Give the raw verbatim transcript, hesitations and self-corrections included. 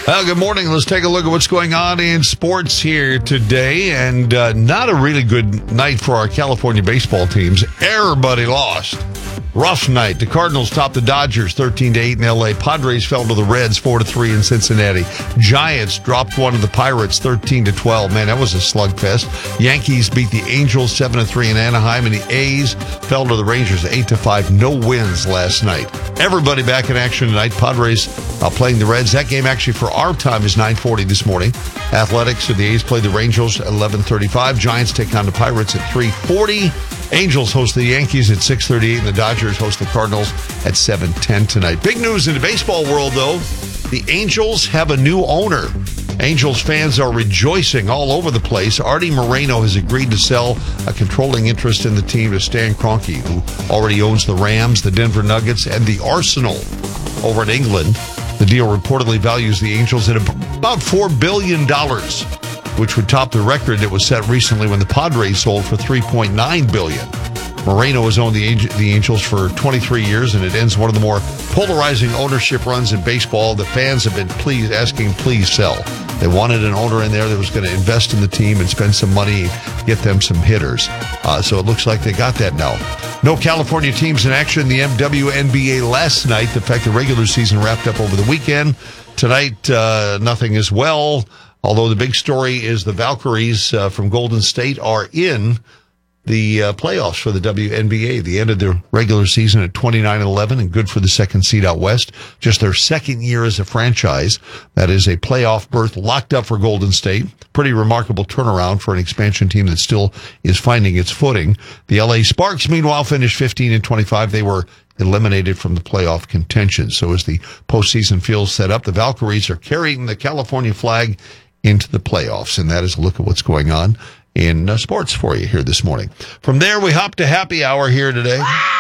Well, good morning. Let's take a look at what's going on in sports here today. And uh, not a really good night for our California baseball teams. Everybody lost. Rough night. The Cardinals topped the Dodgers thirteen to eight in L A. Padres fell to the Reds four to three in Cincinnati. Giants dropped one of the Pirates thirteen to twelve. Man, that was a slugfest. Yankees beat the Angels seven to three in Anaheim, and the A's fell to the Rangers eight to five. No wins last night. Everybody back in action tonight. Padres uh, playing the Reds. That game actually for our time is nine forty this morning. Athletics of the A's play the Rangers at eleven thirty-five. Giants take on the Pirates at three forty. Angels host the Yankees at six thirty-eight, and the Dodgers host the Cardinals at seven ten tonight. Big news in the baseball world, though. The Angels have a new owner. Angels fans are rejoicing all over the place. Artie Moreno has agreed to sell a controlling interest in the team to Stan Kroenke, who already owns the Rams, the Denver Nuggets, and the Arsenal over in England. The deal reportedly values the Angels at about four billion dollars, which would top the record that was set recently when the Padres sold for three point nine billion dollars. Moreno has owned the the Angels for twenty-three years, and it ends one of the more polarizing ownership runs in baseball. The fans have been please, asking, please sell. They wanted an owner in there that was going to invest in the team and spend some money, get them some hitters. Uh, so it looks like they got that now. No California teams in action in the M W N B A last night. In fact, the regular season wrapped up over the weekend. Tonight, uh, nothing as well. Although the big story is the Valkyries uh, from Golden State are in the uh, playoffs for the W N B A. They ended their regular season at twenty-nine and eleven and good for the second seed out west. Just their second year as a franchise. That is a playoff berth locked up for Golden State. Pretty remarkable turnaround for an expansion team that still is finding its footing. The L A Sparks, meanwhile, finished fifteen and twenty-five. They were eliminated from the playoff contention. So as the postseason feels set up, the Valkyries are carrying the California flag into the playoffs. And that is a look at what's going on in uh, sports for you here this morning. From there, we hop to happy hour here today.